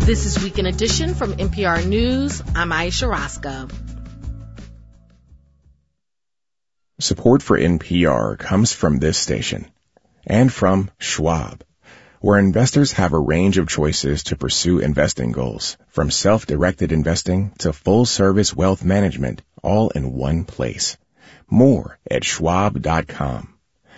This is Weekend Edition from NPR News. I'm Aisha Roscoe. Support for NPR comes from this station and from Schwab, where investors have a range of choices to pursue investing goals, from self-directed investing to full-service wealth management, all in one place. More at schwab.com.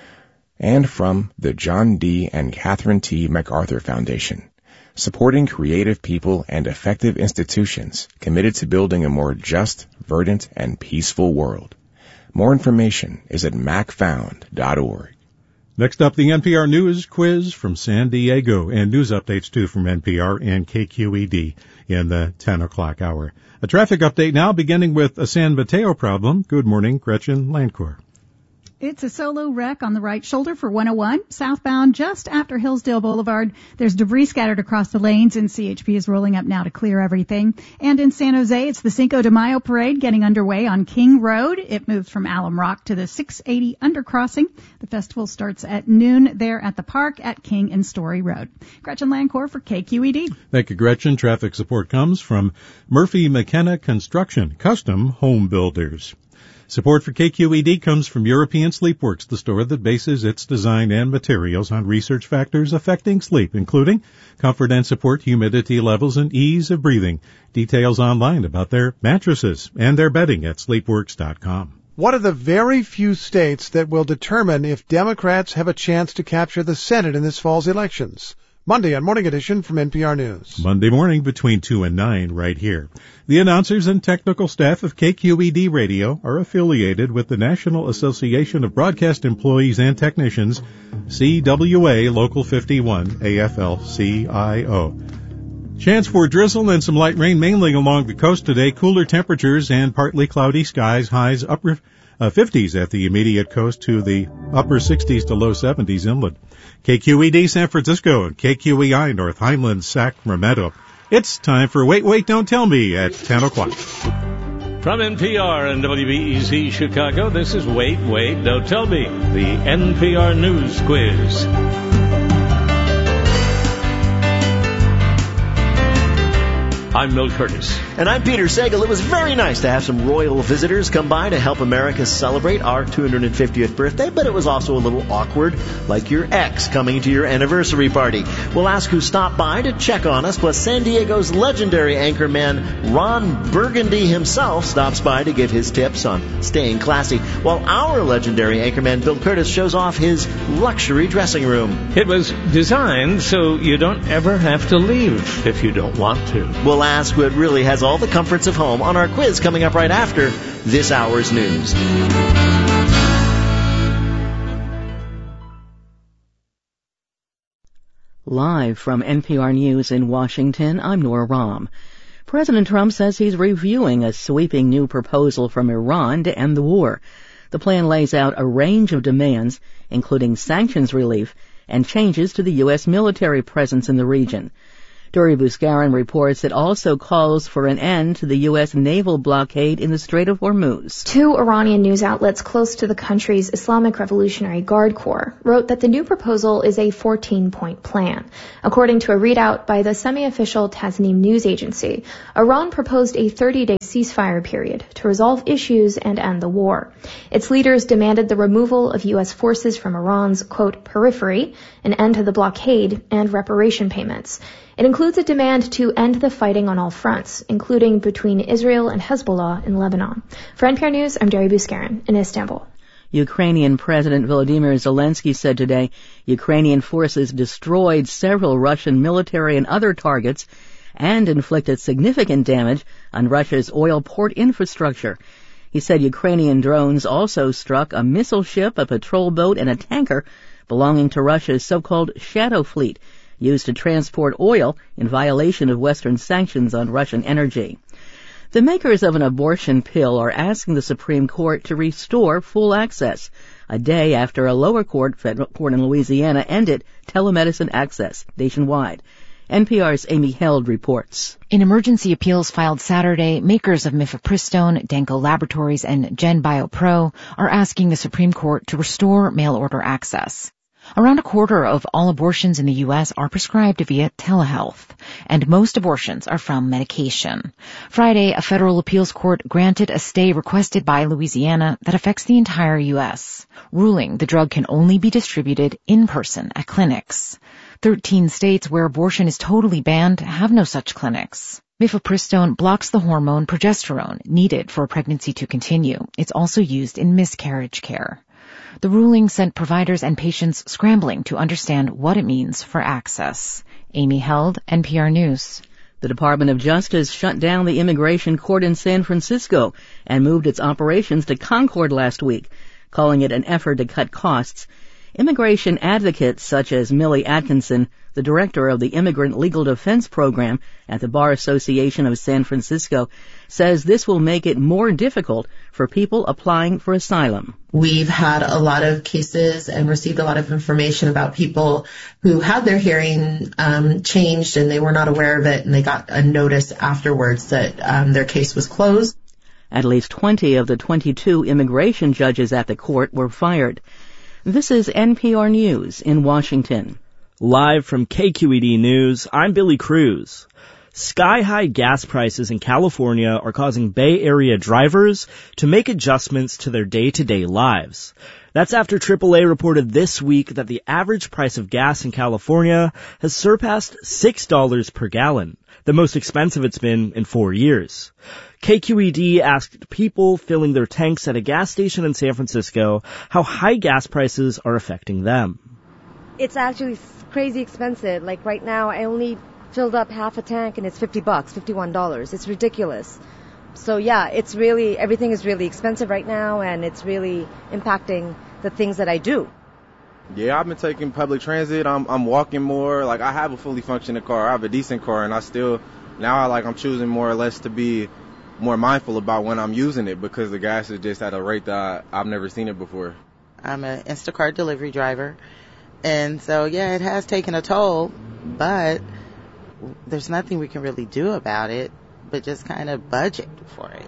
And from the John D. and Catherine T. MacArthur Foundation, supporting creative people and effective institutions committed to building a more just, verdant, and peaceful world. More information is at macfound.org. Next up, the NPR News Quiz from San Diego, and news updates, too, from NPR and KQED in the 10 o'clock hour. A traffic update now, beginning with a San Mateo problem. Good morning, Gretchen Landcourt. It's a solo wreck on the right shoulder for 101, southbound just after Hillsdale Boulevard. There's debris scattered across the lanes, and CHP is rolling up now to clear everything. And in San Jose, it's the Cinco de Mayo parade getting underway on King Road. It moves from Alum Rock to the 680 undercrossing. The festival starts at noon there at the park at King and Story Road. Gretchen Landcourt for KQED. Thank you, Gretchen. Traffic support comes from Murphy McKenna Construction, custom home builders. Support for KQED comes from European Sleepworks, the store that bases its design and materials on research factors affecting sleep, including comfort and support, humidity levels, and ease of breathing. Details online about their mattresses and their bedding at sleepworks.com. One of the very few states that will determine if Democrats have a chance to capture the Senate in this fall's elections. Monday on Morning Edition from NPR News. Monday morning between 2 and 9 right here. The announcers and technical staff of KQED Radio are affiliated with the National Association of Broadcast Employees and Technicians, CWA Local 51, AFL-CIO. Chance for drizzle and some light rain mainly along the coast today. Cooler temperatures and partly cloudy skies. Highs upper 50s at the immediate coast to the upper 60s to low 70s inland. KQED San Francisco and KQEI North Highlands, Sacramento. It's time for Wait, Don't Tell Me at 10 o'clock. From NPR and WBEZ Chicago, this is Wait, Don't Tell Me, the NPR News Quiz. I'm Milt Curtis. And I'm Peter Sagal. It was very nice to have some royal visitors come by to help America celebrate our 250th birthday, but it was also a little awkward, like your ex coming to your anniversary party. We'll ask who stopped by to check on us, plus San Diego's legendary anchorman Ron Burgundy himself stops by to give his tips on staying classy, while our legendary anchorman Bill Curtis shows off his luxury dressing room. It was designed so you don't ever have to leave if you don't want to. We'll ask what really has all the comforts of home on our quiz coming up right after this hour's news. Live from NPR News in Washington, I'm Nora Rahm. President Trump says he's reviewing a sweeping new proposal from Iran to end the war. The plan lays out a range of demands, including sanctions relief and changes to the U.S. military presence in the region. Dori Buscarin reports it also calls for an end to the U.S. naval blockade in the Strait of Hormuz. Two Iranian news outlets close to the country's Islamic Revolutionary Guard Corps wrote that the new proposal is a 14-point plan. According to a readout by the semi-official Tasnim news agency, Iran proposed a 30-day ceasefire period to resolve issues and end the war. Its leaders demanded the removal of U.S. forces from Iran's, quote, periphery, an end to the blockade, and reparation payments. It includes a demand to end the fighting on all fronts, including between Israel and Hezbollah in Lebanon. For NPR News, I'm Dori Buscarin in Istanbul. Ukrainian President Volodymyr Zelensky said today Ukrainian forces destroyed several Russian military and other targets and inflicted significant damage on Russia's oil port infrastructure. He said Ukrainian drones also struck a missile ship, a patrol boat, and a tanker belonging to Russia's so-called Shadow Fleet, used to transport oil in violation of Western sanctions on Russian energy. The makers of an abortion pill are asking the Supreme Court to restore full access, a day after a lower court, federal court in Louisiana, ended telemedicine access nationwide. NPR's Amy Held reports. In emergency appeals filed Saturday, makers of mifepristone, Danco Laboratories, and GenBioPro are asking the Supreme Court to restore mail-order access. Around a quarter of all abortions in the U.S. are prescribed via telehealth, and most abortions are from medication. Friday, a federal appeals court granted a stay requested by Louisiana that affects the entire U.S., ruling the drug can only be distributed in person at clinics. 13 states where abortion is totally banned have no such clinics. Mifepristone blocks the hormone progesterone needed for a pregnancy to continue. It's also used in miscarriage care. The ruling sent providers and patients scrambling to understand what it means for access. Amy Held, NPR News. The Department of Justice shut down the immigration court in San Francisco and moved its operations to Concord last week, calling it an effort to cut costs. Immigration advocates such as Millie Atkinson, the director of the Immigrant Legal Defense Program at the Bar Association of San Francisco, says this will make it more difficult for people applying for asylum. We've had a lot of cases and received a lot of information about people who had their hearing changed and they were not aware of it, and they got a notice afterwards that their case was closed. At least 20 of the 22 immigration judges at the court were fired. This is NPR News in Washington. Live from KQED News, I'm Billy Cruz. Sky-high gas prices in California are causing Bay Area drivers to make adjustments to their day-to-day lives. That's after AAA reported this week that the average price of gas in California has surpassed $6 per gallon, the most expensive it's been in 4 years. KQED asked people filling their tanks at a gas station in San Francisco how high gas prices are affecting them. It's actually crazy expensive. Like right now, I only filled up half a tank and it's $50, $51. It's ridiculous. So yeah, it's really, everything is really expensive right now, and it's really impacting the things that I do. Yeah, I've been taking public transit. I'm walking more. Like, I have a fully functioning car. I have a decent car, and I'm choosing more or less to be more mindful about when I'm using it, because the gas is just at a rate that I've never seen it before. I'm an Instacart delivery driver, and so yeah, it has taken a toll, but there's nothing we can really do about it but just kind of budget for it.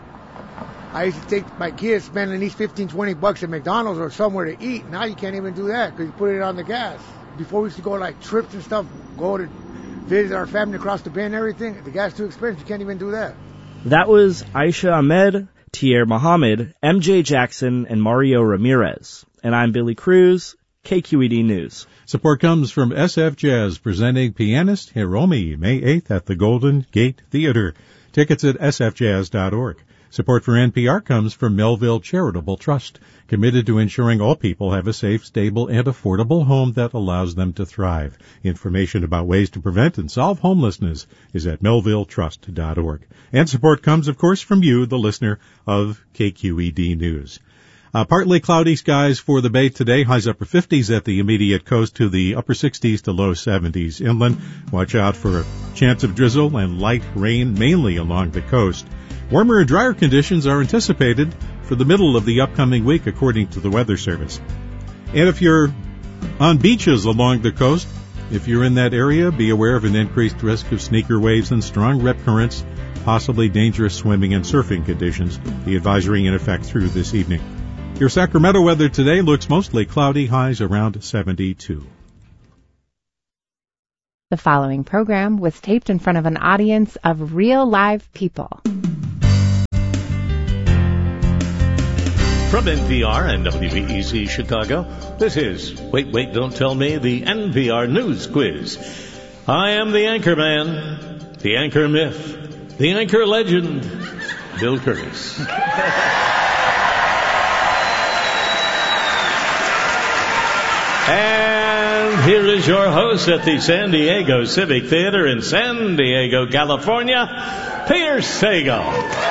I used to take my kids spending at least $15-20 at McDonald's or somewhere to eat. Now you can't even do that because you put it on the gas. Before we used to go like trips and stuff, go to visit our family across the bay and everything. The gas is too expensive. You can't even do that. That was Aisha Ahmed, Tier Mohammed, MJ Jackson, and Mario Ramirez. And I'm Billy Cruz, KQED News. Support comes from SF Jazz, presenting pianist Hiromi, May 8th at the Golden Gate Theater. Tickets at sfjazz.org. Support for NPR comes from Melville Charitable Trust, committed to ensuring all people have a safe, stable, and affordable home that allows them to thrive. Information about ways to prevent and solve homelessness is at melvilletrust.org. And support comes, of course, from you, the listener of KQED News. Partly cloudy skies for the Bay today. Highs upper 50s at the immediate coast to the upper 60s to low 70s inland. Watch out for a chance of drizzle and light rain, mainly along the coast. Warmer and drier conditions are anticipated for the middle of the upcoming week, according to the Weather Service. And if you're on beaches along the coast, if you're in that area, be aware of an increased risk of sneaker waves and strong rip currents, possibly dangerous swimming and surfing conditions. The advisory in effect through this evening. Your Sacramento weather today looks mostly cloudy, highs around 72. The following program was taped in front of an audience of real live people. From NPR and WBEZ Chicago, this is Wait, Don't Tell Me, the NPR News Quiz. I am the anchor man, the anchor myth, the anchor legend, Bill Curtis. And here is your host at the San Diego Civic Theater in San Diego, California, Pierce Sagal.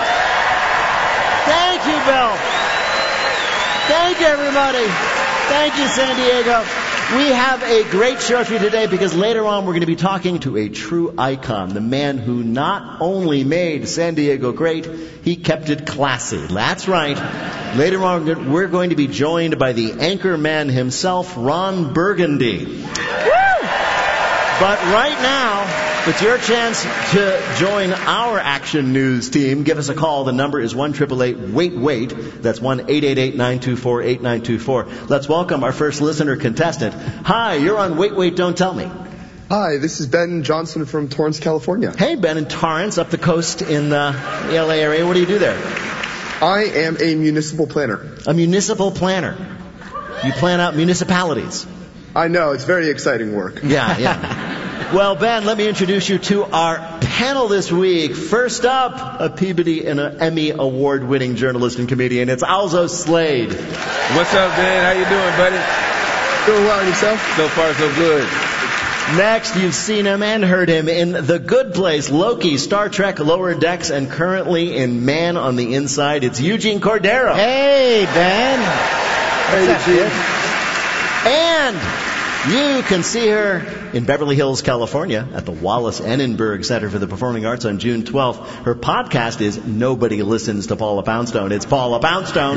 Thank you, Bill. Thank you, everybody. Thank you, San Diego. We have a great show for you today because later on we're going to be talking to a true icon, the man who not only made San Diego great, he kept it classy. That's right. Later on we're going to be joined by the anchor man himself, Ron Burgundy. Woo! But right now, It's your chance to join our Action News team. Give us a call. The number is 1-888-WAIT-WAIT. That's 1-888-924-8924. Let's welcome our first listener contestant. Hi, you're on Wait, Wait, Don't Tell Me. Hi, this is Ben Johnson from Torrance, California. Hey, Ben in Torrance, up the coast in the LA area. What do you do there? I am a municipal planner. A municipal planner. You plan out municipalities. I know, it's very exciting work. Yeah. Well, Ben, let me introduce you to our panel this week. First up, a Peabody and an Emmy award-winning journalist and comedian. It's Alzo Slade. What's up, Ben? How you doing, buddy? Doing well, and yourself? So far, so good. Next, you've seen him and heard him in The Good Place, Loki, Star Trek, Lower Decks, and currently in Man on the Inside. It's Eugene Cordero. Hey, Ben. Hey, Eugene. And you can see her in Beverly Hills, California at the Wallace Annenberg Center for the Performing Arts on June 12th. Her podcast is Nobody Listens to Paula Poundstone. It's Paula Poundstone.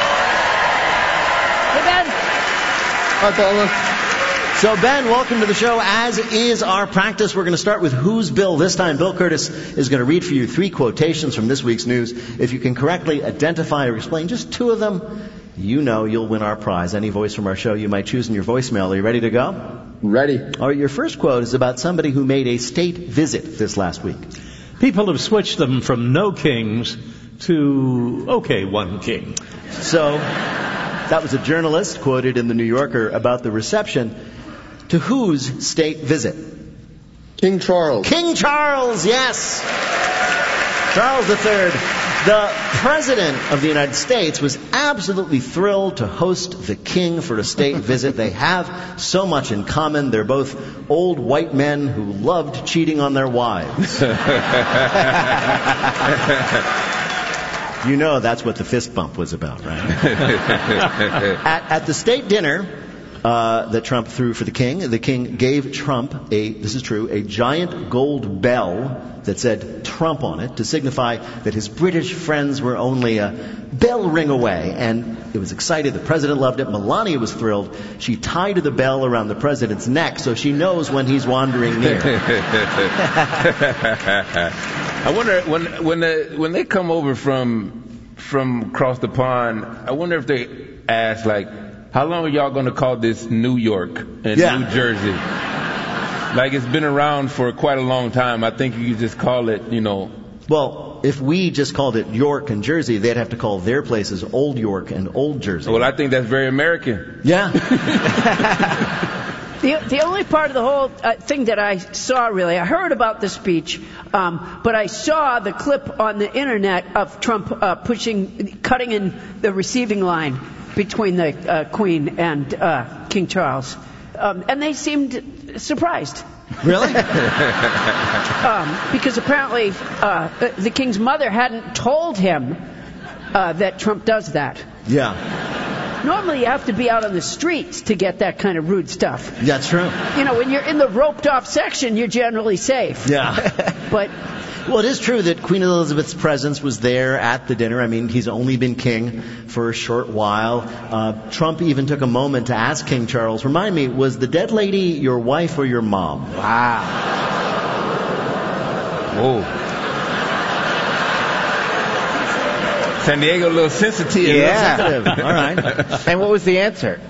Hey, Ben. Hi, Paula. So, Ben, welcome to the show. As is our practice, we're going to start with Who's Bill. This time, Bill Curtis is going to read for you 3 quotations from this week's news. If you can correctly identify or explain just 2 of them, you know you'll win our prize. Any voice from our show you might choose in your voicemail. Are you ready to go? Ready. All right, your first quote is about somebody who made a state visit this last week. People have switched them from no kings to, okay, one king. So, that was a journalist quoted in the New Yorker about the reception to whose state visit? King Charles. King Charles, yes. Charles III. The President of the United States was absolutely thrilled to host the king for a state visit. They have so much in common. They're both old white men who loved cheating on their wives. You know that's what the fist bump was about, right? At the state dinner that Trump threw for the king gave Trump this is true, a giant gold bell that said Trump on it to signify that his British friends were only a bell ring away. And it was excited. The president loved it. Melania was thrilled. She tied the bell around the president's neck so she knows when he's wandering near. I wonder when they come over from across the pond, I wonder if they ask, like, how long are y'all going to call this New York and New Jersey? Like, it's been around for quite a long time. I think you could just call it, Well, if we just called it York and Jersey, they'd have to call their places Old York and Old Jersey. Well, I think that's very American. Yeah. The only part of the whole thing that I saw, really, I heard about the speech, but I saw the clip on the internet of Trump cutting in the receiving line between the Queen and King Charles. And they seemed surprised. Really? Because apparently the King's mother hadn't told him that Trump does that. Yeah. Normally you have to be out on the streets to get that kind of rude stuff. That's true. When you're in the roped off section, you're generally safe. Yeah. But well, it is true that Queen Elizabeth's presence was there at the dinner. I mean, he's only been king for a short while. Trump even took a moment to ask King Charles, remind me, was the dead lady your wife or your mom? Wow. Whoa. San Diego, a little sensitive. Yeah. Sensitive. All right. And what was the answer?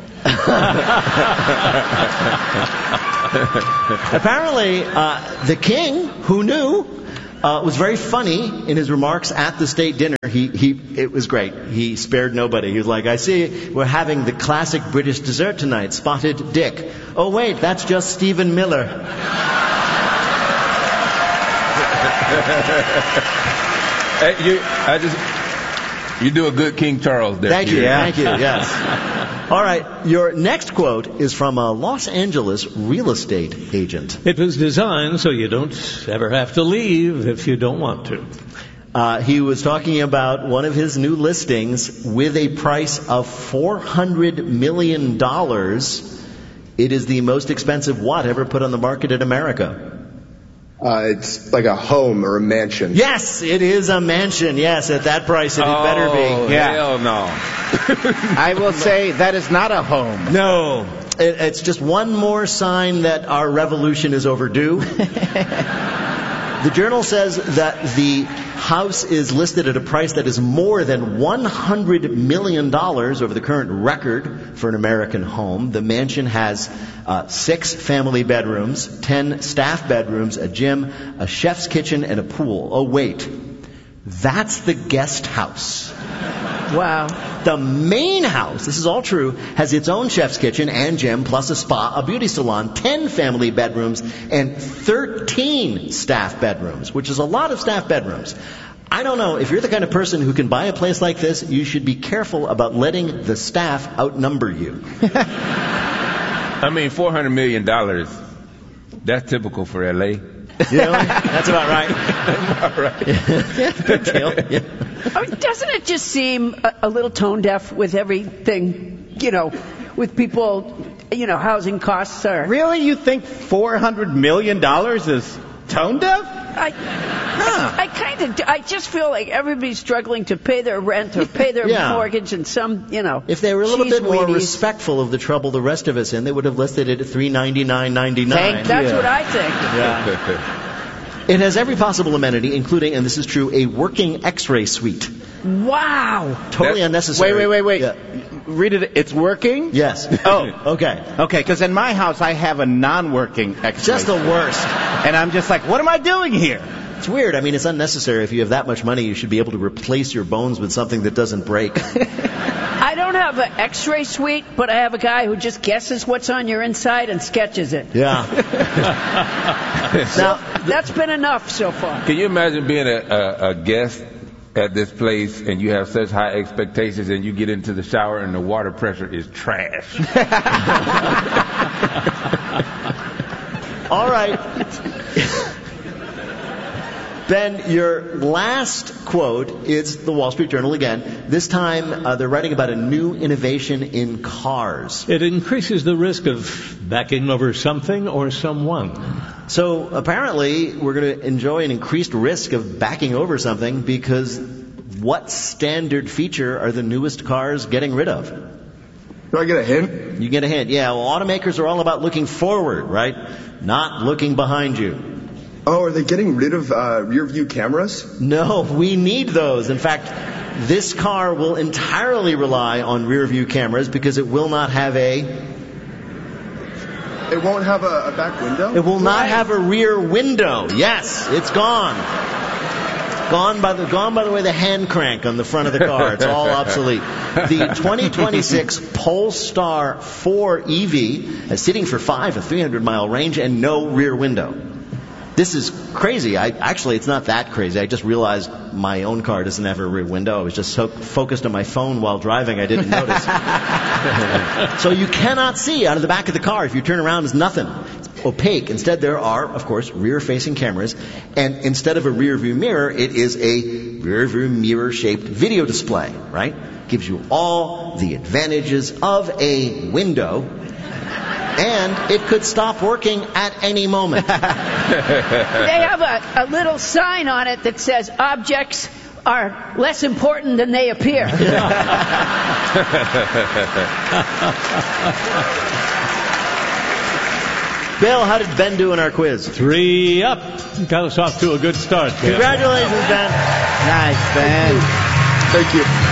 Apparently, the king, who knew, was very funny in his remarks at the state dinner. It was great. He spared nobody. He was like, I see we're having the classic British dessert tonight, spotted dick. Oh, wait, that's just Stephen Miller. You do a good King Charles there. Thank you, yes. All right, your next quote is from a Los Angeles real estate agent. It was designed so you don't ever have to leave if you don't want to. He was talking about one of his new listings with a price of $400 million. It is the most expensive what ever put on the market in America. It's like a home or a mansion. Yes, it is a mansion. Yes, at that price it had better be. Yeah. Hell no. I will say that is not a home. No. it's just one more sign that our revolution is overdue. The Journal says that the house is listed at a price that is more than $100 million over the current record for an American home. The mansion has 6 family bedrooms, 10 staff bedrooms, a gym, a chef's kitchen, and a pool. Oh, wait. That's the guest house. Wow. The main house, this is all true, has its own chef's kitchen and gym, plus a spa, a beauty salon, 10 family bedrooms, and 13 staff bedrooms, which is a lot of staff bedrooms. I don't know, if you're the kind of person who can buy a place like this, you should be careful about letting the staff outnumber you. I mean, $400 million, that's typical for L.A. You know, that's about right. Good deal. Yeah. I mean, doesn't it just seem a little tone deaf with everything, with people, housing costs are... Really? You think $400 million is tone deaf? I just feel like everybody's struggling to pay their rent or pay their mortgage, and some, If they were a little bit more respectful of the trouble the rest of us in, they would have listed it at $399.99. That's what I think. Yeah. It has every possible amenity, including, and this is true, a working X-ray suite. Wow. Totally unnecessary. Wait. Yeah. Read it. It's working? Yes. Oh, okay. Okay, because in my house I have a non-working X-ray. Just the worst. And I'm just like, what am I doing here? It's weird. I mean, it's unnecessary. If you have that much money, you should be able to replace your bones with something that doesn't break. I don't have an X-ray suite, but I have a guy who just guesses what's on your inside and sketches it. Yeah. Now, that's been enough so far. Can you imagine being a guest at this place and you have such high expectations and you get into the shower and the water pressure is trash? All right. Ben, your last quote is the Wall Street Journal again. This time, they're writing about a new innovation in cars. It increases the risk of backing over something or someone. So apparently, we're going to enjoy an increased risk of backing over something because what standard feature are the newest cars getting rid of? Do I get a hint? You get a hint. Yeah, well, automakers are all about looking forward, right? Not looking behind you. Oh, are they getting rid of rear view cameras? No, we need those. In fact, this car will entirely rely on rear view cameras because it will not have It won't have a back window? It will not have a rear window. Yes, it's gone. Gone by the way the hand crank on the front of the car. It's all obsolete. The 2026 Polestar 4 EV is sitting for 5, a 300-mile range, and no rear window. This is crazy. Actually, it's not that crazy. I just realized my own car doesn't have a rear window. I was just so focused on my phone while driving, I didn't notice. So you cannot see out of the back of the car. If you turn around, there's nothing. It's opaque. Instead, there are, of course, rear-facing cameras. And instead of a rear-view mirror, it is a rear-view mirror-shaped video display, right? Gives you all the advantages of a window. And it could stop working at any moment. They have a little sign on it that says objects are less important than they appear. Bill, how did Ben do in our quiz? 3 up. Got us off to a good start, Bill. Congratulations, Ben. Nice, Ben. Thank you.